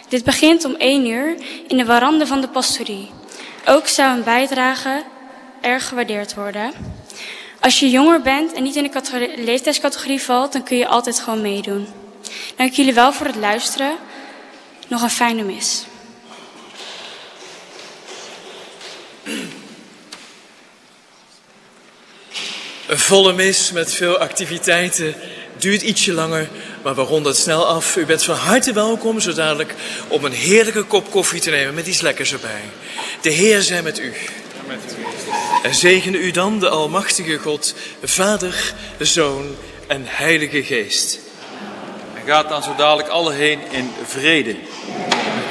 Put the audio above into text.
Dit begint om 1 uur in de warande van de pastorie. Ook zou een bijdrage erg gewaardeerd worden. Als je jonger bent en niet in de leeftijdscategorie valt, dan kun je altijd gewoon meedoen. Dank jullie wel voor het luisteren. Nog een fijne mis. Een volle mis met veel activiteiten. Duurt ietsje langer, maar we ronden het snel af. U bent van harte welkom zo dadelijk om een heerlijke kop koffie te nemen met iets lekkers erbij. De Heer zij met u. En zegene u dan de almachtige God, Vader, Zoon en Heilige Geest. En gaat dan zo dadelijk alle heen in vrede.